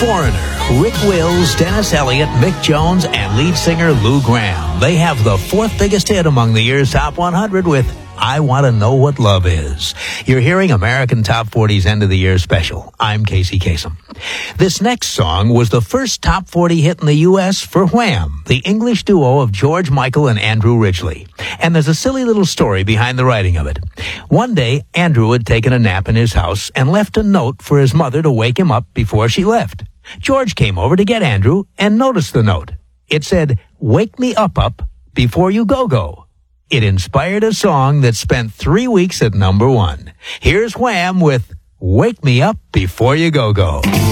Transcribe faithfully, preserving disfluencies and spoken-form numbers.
Foreigner, Rick Wills, Dennis Elliott, Mick Jones, and lead singer Lou Gramm. They have the fourth biggest hit among the year's Top one hundred with I Want to Know What Love Is. You're hearing American Top forty's End of the Year special. I'm Casey Kasem. This next song was the first Top forty hit in the U S for Wham, the English duo of George Michael and Andrew Ridgeley. And there's a silly little story behind the writing of it. One day, Andrew had taken a nap in his house and left a note for his mother to wake him up before she left. George came over to get Andrew and noticed the note. It said, "Wake me up up before you go-go." It inspired a song that spent three weeks at number one. Here's Wham with Wake Me Up Before You Go-Go.